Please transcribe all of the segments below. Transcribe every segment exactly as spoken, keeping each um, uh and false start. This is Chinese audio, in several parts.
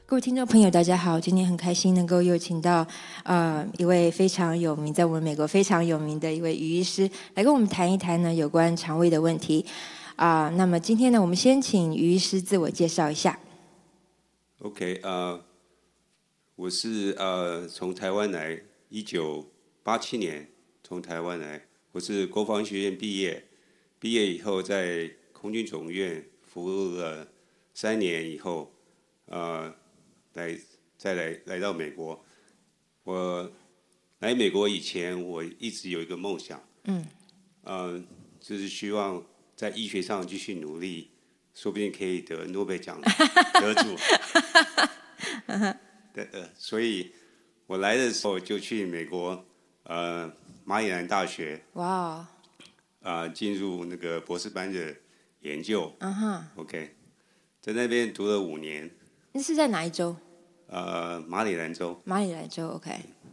各位听众朋友，大家好！今天很开心能够又请到呃一位非常有名，在我们美国非常有名的一位于医师来跟我们谈一谈呢有关肠胃的问题啊、呃。那么今天呢，我们先请于医师自我介绍一下。 OK， 呃，我是呃从台湾来，一九八七年从台湾来，我是国防学院毕业，毕业以后在空军总院服务了三年以后，呃，来再来来到美国。我来美国以前，我一直有一个梦想， 嗯， 呃，就是希望在医学上继续努力，说不定可以得诺贝尔奖得主。对，呃，所以我来的时候就去美国，呃，马里兰大学， 哇哦， 啊、进入那个博士班的研究。 嗯哼， OK，在那边读了五年， 那是在哪一州？ 呃，马里兰州。 马里兰州 ，OK。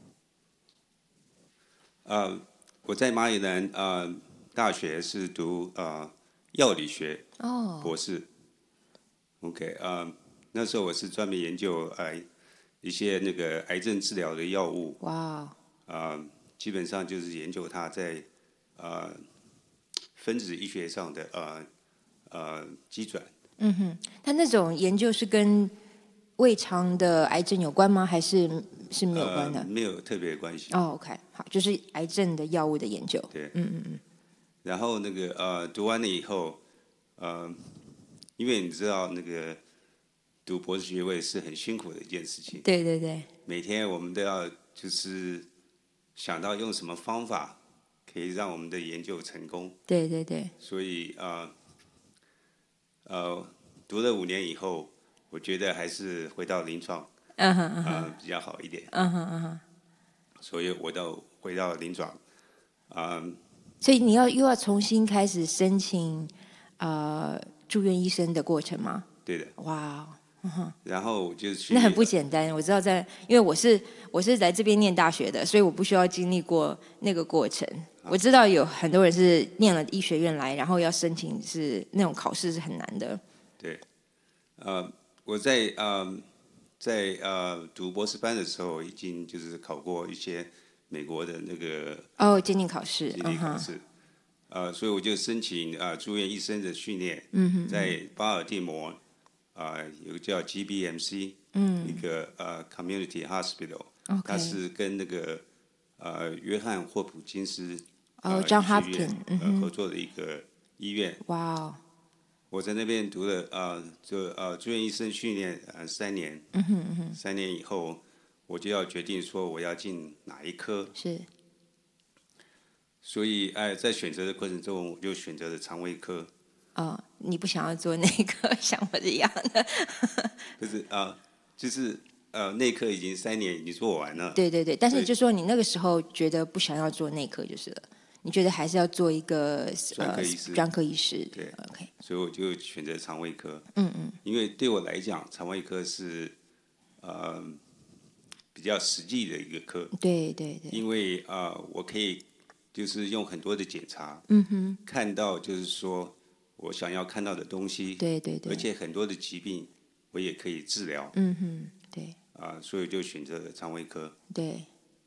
呃，我在马里兰呃大学是读呃药理学哦， 博士。OK，呃，那时候我是专门研究呃一些那个癌症治疗的药物， 哇哦， 呃，基本上就是研究它在呃分子医学上的呃呃机转。 嗯哼，他那种研究是跟胃肠的癌症有关吗？还是是没有关的？ 呃，没有特别的关系。 哦，OK，好，就是癌症的药物的研究。 对， 嗯嗯嗯， 然后那个呃读完了以后，呃，因为你知道那个读博士学位是很辛苦的一件事情， 对对对， 每天我们都要就是想到用什么方法可以让我们的研究成功， 对对对， 所以呃呃读了五年以后，我觉得还是回到临床嗯哼嗯哼， 呃比较好一点， 嗯哼嗯哼， 所以我到回到临床，啊、 所以你要又要重新开始申请呃住院医生的过程吗？ 对的， 哇哦， 然后我就去那很不简单。我知道在，因为我是我是来这边念大学的，所以我不需要经历过那个过程。我知道有很多人是念了医学院来，然后要申请是那种考试是很难的。 对，呃，我在呃在呃读博士班的时候，已经就是考过一些美国的那个哦，鉴定考试， 经嗯哼， 历考试，呃，所以我就申请呃住院医生的训练， 嗯哼， 在巴尔的摩啊、呃有个叫 G B M C， 嗯一个呃 Community Hospital， ，OK， 它是跟那个呃约翰霍普金斯哦呃 ，John 医学院 Hopkins，嗯哼， 呃合作的一个医院。 哇哦， 我在那边读了呃，就呃住院医生训练呃三年， 嗯哼嗯哼， 三年以后我就要决定说我要进哪一科， 是， 所以哎、在选择的过程中我就选择了肠胃科， 哦，你不想要做那个像我这样的？ 就是啊、呃就是呃内科已经三年已经做完了， 对对对，但是对就说你那个时候觉得不想要做内科就是了，你觉得还是要做一个专科医师专科医师。 对 ，OK， 所以我就选择肠胃科， 嗯嗯， 因为对我来讲肠胃科是呃比较实际的一个科， 对对对， 因为啊、呃我可以就是用很多的检查， 嗯哼， 看到就是说我想要看到的东西， 对对对， 而且很多的疾病我也可以治疗嗯哼，对啊、所以就选择了肠胃科。 对，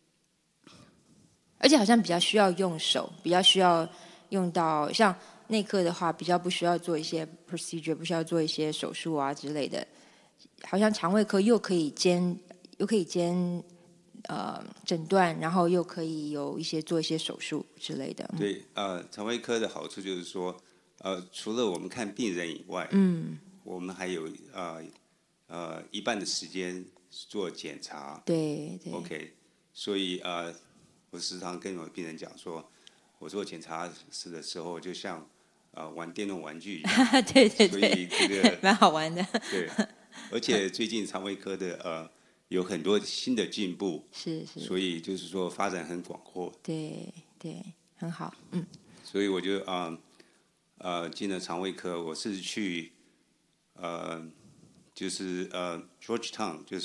而且好像比较需要用手，比较需要用到像内科的话，比较不需要做一些 procedure，不需要做一些手术啊之类的。好像肠胃科又可以兼又可以兼呃诊断，然后又可以有一些做一些手术之类的。 对，呃，肠胃科的好处就是说，呃，除了我们看病人以外， 嗯， 我们还有呃呃一半的时间做检查。 对对 OK，所以呃，我时常跟我病人讲说，我做检查室的时候，就像呃玩电动玩具一样。 对对所对， 以这个蛮好玩的。 对，而且最近肠胃科的呃有很多新的进步， 是是， 所以就是说发展很广阔， 对对，很好。嗯， 所以我就啊呃进了肠胃科，我是去呃就是呃 Georgetown 就是。